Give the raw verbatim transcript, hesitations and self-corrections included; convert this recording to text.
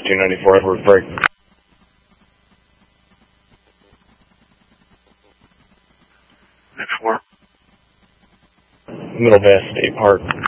two ninety-four Edward break. Next four. Middle Bass State Park.